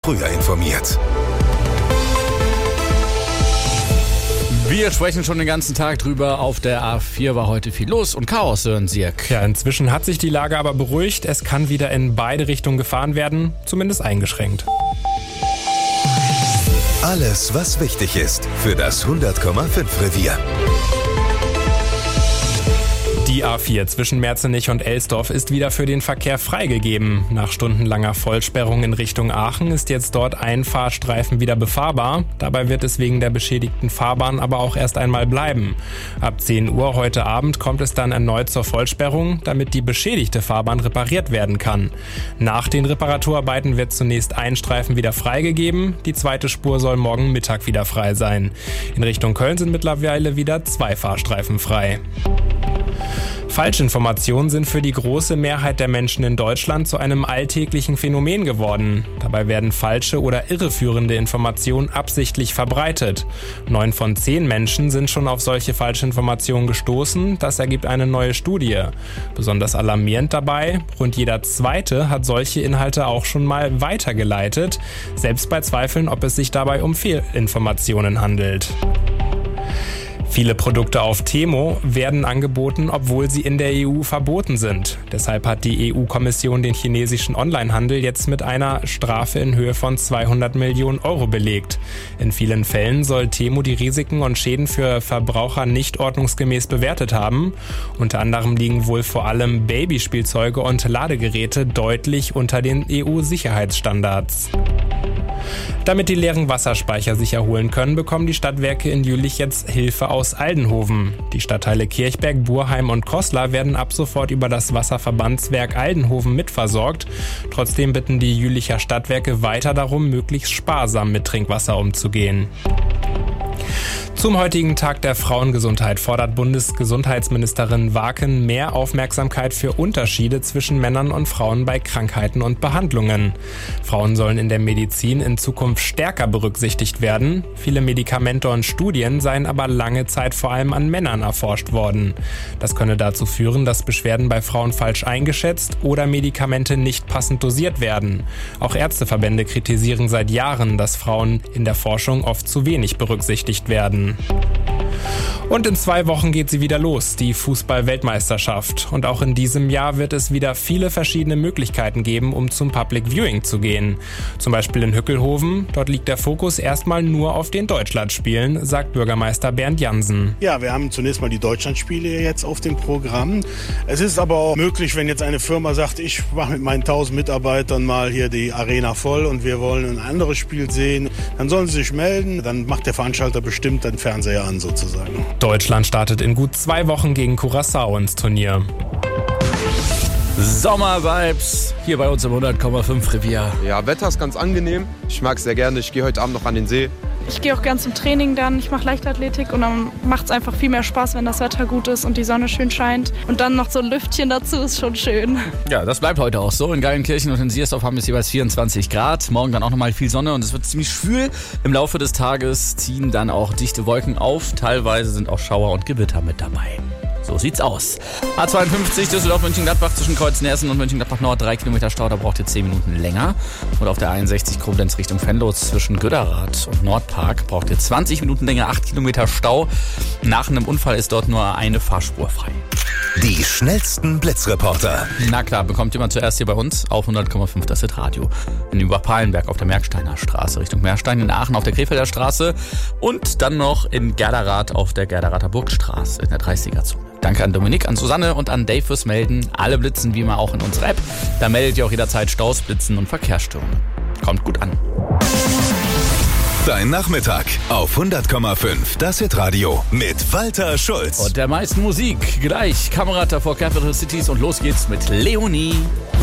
früher informiert. Wir sprechen schon den ganzen Tag drüber. Auf der A4 war heute viel los und Chaos, Sören Sierk. Ja, inzwischen hat sich die Lage aber beruhigt. Es kann wieder in beide Richtungen gefahren werden, zumindest eingeschränkt. Alles, was wichtig ist für das 100,5 Revier. Die A4 zwischen Merzenich und Elsdorf ist wieder für den Verkehr freigegeben. Nach stundenlanger Vollsperrung in Richtung Aachen ist jetzt dort ein Fahrstreifen wieder befahrbar. Dabei wird es wegen der beschädigten Fahrbahn aber auch erst einmal bleiben. Ab 10 Uhr heute Abend kommt es dann erneut zur Vollsperrung, damit die beschädigte Fahrbahn repariert werden kann. Nach den Reparaturarbeiten wird zunächst ein Streifen wieder freigegeben. Die zweite Spur soll morgen Mittag wieder frei sein. In Richtung Köln sind mittlerweile wieder 2 Fahrstreifen frei. Falschinformationen sind für die große Mehrheit der Menschen in Deutschland zu einem alltäglichen Phänomen geworden. Dabei werden falsche oder irreführende Informationen absichtlich verbreitet. 9 von 10 Menschen sind schon auf solche Falschinformationen gestoßen. Das ergibt eine neue Studie. Besonders alarmierend dabei, rund jeder Zweite hat solche Inhalte auch schon mal weitergeleitet, selbst bei Zweifeln, ob es sich dabei um Fehlinformationen handelt. Viele Produkte auf Temo werden angeboten, obwohl sie in der EU verboten sind. Deshalb hat die EU-Kommission den chinesischen Onlinehandel jetzt mit einer Strafe in Höhe von 200 Millionen Euro belegt. In vielen Fällen soll Temo die Risiken und Schäden für Verbraucher nicht ordnungsgemäß bewertet haben. Unter anderem liegen wohl vor allem Babyspielzeuge und Ladegeräte deutlich unter den EU-Sicherheitsstandards. Damit die leeren Wasserspeicher sich erholen können, bekommen die Stadtwerke in Jülich jetzt Hilfe aus Aldenhoven. Die Stadtteile Kirchberg, Burheim und Koßlar werden ab sofort über das Wasserverbandswerk Aldenhoven mitversorgt. Trotzdem bitten die Jülicher Stadtwerke weiter darum, möglichst sparsam mit Trinkwasser umzugehen. Zum heutigen Tag der Frauengesundheit fordert Bundesgesundheitsministerin Waken mehr Aufmerksamkeit für Unterschiede zwischen Männern und Frauen bei Krankheiten und Behandlungen. Frauen sollen in der Medizin in Zukunft stärker berücksichtigt werden. Viele Medikamente und Studien seien aber lange Zeit vor allem an Männern erforscht worden. Das könne dazu führen, dass Beschwerden bei Frauen falsch eingeschätzt oder Medikamente nicht passend dosiert werden. Auch Ärzteverbände kritisieren seit Jahren, dass Frauen in der Forschung oft zu wenig berücksichtigt werden. Und in 2 Wochen geht sie wieder los, die Fußball-Weltmeisterschaft. Und auch in diesem Jahr wird es wieder viele verschiedene Möglichkeiten geben, um zum Public Viewing zu gehen. Zum Beispiel in Hückelhoven. Dort liegt der Fokus erstmal nur auf den Deutschlandspielen, sagt Bürgermeister Bernd Jansen. Ja, wir haben zunächst mal die Deutschlandspiele jetzt auf dem Programm. Es ist aber auch möglich, wenn jetzt eine Firma sagt, ich mache mit meinen 1000 Mitarbeitern mal hier die Arena voll und wir wollen ein anderes Spiel sehen, dann sollen sie sich melden. Dann macht der Veranstalter bestimmt den Fernseher an sozusagen. Deutschland startet in gut 2 Wochen gegen Curaçao ins Turnier. Sommer-Vibes hier bei uns im 100,5 Revier. Ja, Wetter ist ganz angenehm. Ich mag es sehr gerne. Ich gehe heute Abend noch an den See. Ich gehe auch gern zum Training dann. Ich mache Leichtathletik und dann macht es einfach viel mehr Spaß, wenn das Wetter gut ist und die Sonne schön scheint. Und dann noch so ein Lüftchen dazu ist schon schön. Ja, das bleibt heute auch so. In Geilenkirchen und in Siersdorf haben wir es jeweils 24 Grad. Morgen dann auch nochmal viel Sonne und es wird ziemlich schwül. Im Laufe des Tages ziehen dann auch dichte Wolken auf. Teilweise sind auch Schauer und Gewitter mit dabei. So sieht's aus. A52 Düsseldorf-Mönchengladbach zwischen Kreuznersen und Mönchengladbach-Nord 3 Kilometer Stau, da braucht ihr 10 Minuten länger. Und auf der 61 Koblenz Richtung Venlo zwischen Göderrath und Nordpark braucht ihr 20 Minuten länger, 8 Kilometer Stau. Nach einem Unfall ist dort nur eine Fahrspur frei. Die schnellsten Blitzreporter. Na klar, bekommt jemand zuerst hier bei uns auf 100,5 das Hit-Radio. In Überpalenberg auf der Merksteiner Straße Richtung Meerstein, in Aachen auf der Krefelder Straße und dann noch in Gerderath auf der Gerderather Burgstraße in der 30er-Zone. Danke an Dominik, an Susanne und an Dave fürs Melden. Alle blitzen wie immer auch in unserer App. Da meldet ihr auch jederzeit Staus, Blitzen und Verkehrsstörungen. Kommt gut an. Dein Nachmittag auf 100,5 das Hit-Radio mit Walter Schulz. Und der meisten Musik. Gleich Kamerad vor Capital Cities und los geht's mit Leonie.